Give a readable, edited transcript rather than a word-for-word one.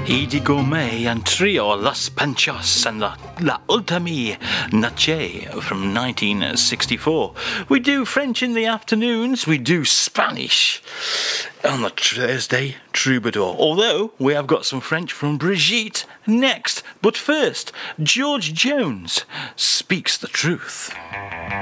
Edie Gourmet and Trio Los Panchos and La Ultimi Noche from 1964. We do French in the afternoons, we do Spanish on the Thursday Troubadour. Although we have got some French from Brigitte next. But first, George Jones Speaks the Truth.